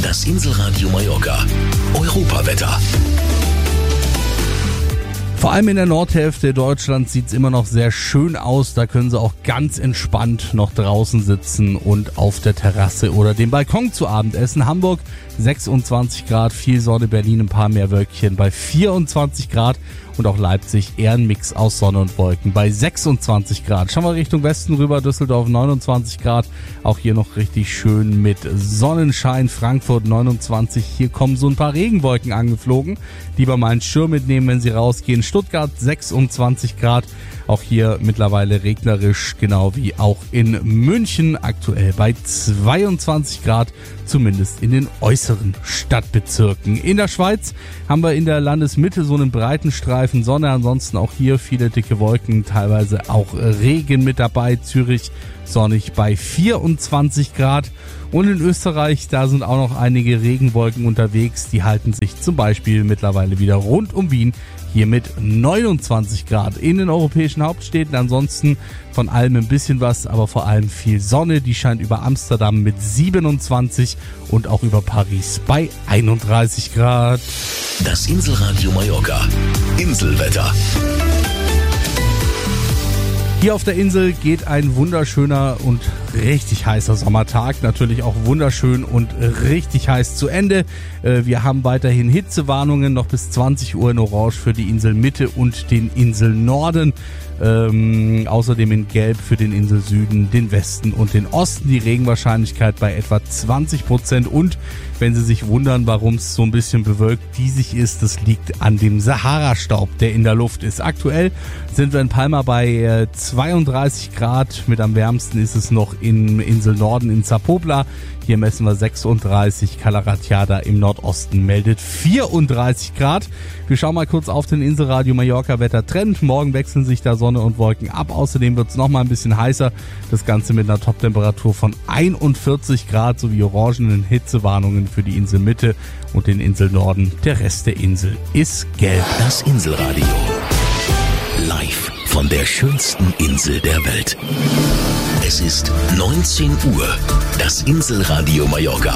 Das Inselradio Mallorca. Europawetter. Vor allem in der Nordhälfte Deutschlands sieht es immer noch sehr schön aus. Da können Sie auch ganz entspannt noch draußen sitzen und auf der Terrasse oder dem Balkon zu Abend essen. Hamburg 26 Grad, viel Sonne, Berlin ein paar mehr Wölkchen bei 24 Grad und auch Leipzig eher ein Mix aus Sonne und Wolken bei 26 Grad. Schauen wir Richtung Westen rüber, Düsseldorf 29 Grad, auch hier noch richtig schön mit Sonnenschein. Frankfurt 29, hier kommen so ein paar Regenwolken angeflogen. Lieber mal einen Schirm mitnehmen, wenn Sie rausgehen. Stuttgart 26 Grad, auch hier mittlerweile regnerisch, genau wie auch in München, aktuell bei 22 Grad, zumindest in den äußeren Stadtbezirken. In der Schweiz haben wir in der Landesmitte so einen breiten Streifen Sonne, ansonsten auch hier viele dicke Wolken, teilweise auch Regen mit dabei. Zürich sonnig bei 24 Grad. Und in Österreich, da sind auch noch einige Regenwolken unterwegs, die halten sich zum Beispiel mittlerweile wieder rund um Wien, hier mit 29 Grad. In den europäischen Hauptstädten ansonsten von allem ein bisschen was, aber vor allem viel Sonne, die scheint über Amsterdam mit 27 und auch über Paris bei 31 Grad. Das Inselradio Mallorca. Inselwetter. Hier auf der Insel geht ein wunderschöner und richtig heißer Sommertag, natürlich auch wunderschön und richtig heiß zu Ende. Wir haben weiterhin Hitzewarnungen, noch bis 20 Uhr in Orange für die Inselmitte und den Inselnorden. Außerdem in Gelb für den Inselsüden, den Westen und den Osten. Die Regenwahrscheinlichkeit bei etwa 20% und wenn Sie sich wundern, warum es so ein bisschen bewölkt diesig ist, das liegt an dem Sahara-Staub, der in der Luft ist. Aktuell sind wir in Palma bei 32 Grad, mit am wärmsten ist es noch im Inselnorden in Zapopla. Hier messen wir 36, Calaratiada im Nordosten meldet 34 Grad. Wir schauen mal kurz auf den Inselradio Mallorca Wettertrend. Morgen wechseln sich da Sonne und Wolken ab. Außerdem wird es nochmal ein bisschen heißer. Das Ganze mit einer Toptemperatur von 41 Grad sowie orangenen Hitzewarnungen für die Inselmitte und den Inselnorden. Der Rest der Insel ist gelb. Das Inselradio. Live von der schönsten Insel der Welt. Es ist 19 Uhr. Das Inselradio Mallorca.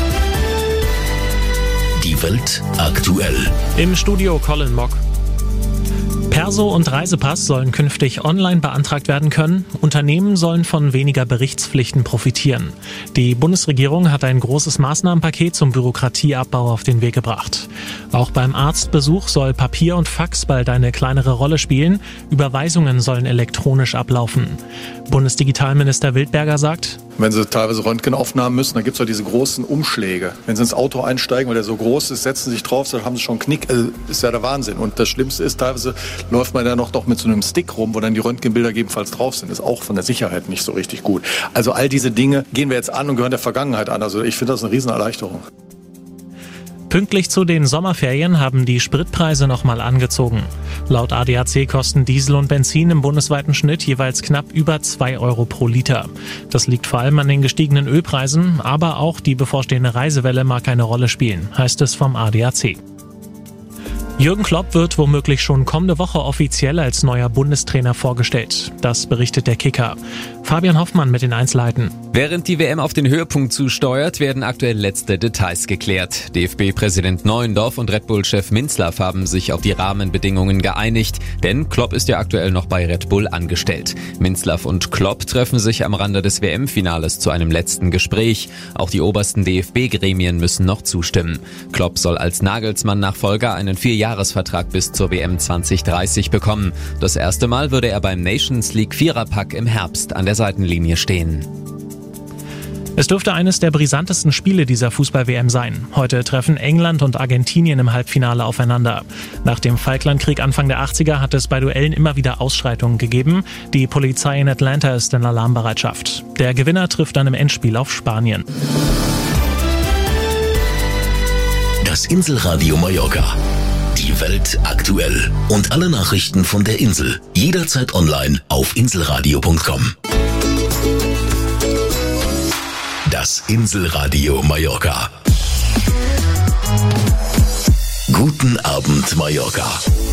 Die Welt aktuell. Im Studio Colin Mock. Perso und Reisepass sollen künftig online beantragt werden können. Unternehmen sollen von weniger Berichtspflichten profitieren. Die Bundesregierung hat ein großes Maßnahmenpaket zum Bürokratieabbau auf den Weg gebracht. Auch beim Arztbesuch soll Papier und Fax bald eine kleinere Rolle spielen. Überweisungen sollen elektronisch ablaufen. Bundesdigitalminister Wildberger sagt: Wenn Sie teilweise Röntgen aufnahmen müssen, dann gibt es ja diese großen Umschläge. Wenn Sie ins Auto einsteigen, weil der so groß ist, setzen Sie sich drauf, dann haben Sie schon einen Knick. Ist ja der Wahnsinn. Und das Schlimmste ist, teilweise läuft man ja noch mit so einem Stick rum, wo dann die Röntgenbilder gegebenenfalls drauf sind. Ist auch von der Sicherheit nicht so richtig gut. Also all diese Dinge gehen wir jetzt an und gehören der Vergangenheit an. Also ich finde das eine Riesenerleichterung. Pünktlich zu den Sommerferien haben die Spritpreise nochmal angezogen. Laut ADAC kosten Diesel und Benzin im bundesweiten Schnitt jeweils knapp über 2 Euro pro Liter. Das liegt vor allem an den gestiegenen Ölpreisen, aber auch die bevorstehende Reisewelle mag eine Rolle spielen, heißt es vom ADAC. Jürgen Klopp wird womöglich schon kommende Woche offiziell als neuer Bundestrainer vorgestellt. Das berichtet der Kicker. Fabian Hoffmann mit den Einzelheiten. Während die WM auf den Höhepunkt zusteuert, werden aktuell letzte Details geklärt. DFB-Präsident Neuendorf und Red Bull-Chef Minzlaff haben sich auf die Rahmenbedingungen geeinigt, denn Klopp ist ja aktuell noch bei Red Bull angestellt. Minzlaff und Klopp treffen sich am Rande des WM-Finales zu einem letzten Gespräch. Auch die obersten DFB-Gremien müssen noch zustimmen. Klopp soll als Nagelsmann-Nachfolger einen 4-Jahres-Vertrag bis zur WM 2030 bekommen. Das erste Mal würde er beim Nations League Viererpack im Herbst an der Seitenlinie stehen. Es dürfte eines der brisantesten Spiele dieser Fußball-WM sein. Heute treffen England und Argentinien im Halbfinale aufeinander. Nach dem Falklandkrieg Anfang der 80er hat es bei Duellen immer wieder Ausschreitungen gegeben. Die Polizei in Atlanta ist in Alarmbereitschaft. Der Gewinner trifft dann im Endspiel auf Spanien. Das Inselradio Mallorca. Die Welt aktuell. Und alle Nachrichten von der Insel. Jederzeit online auf inselradio.com. Das Inselradio Mallorca. Guten Abend, Mallorca.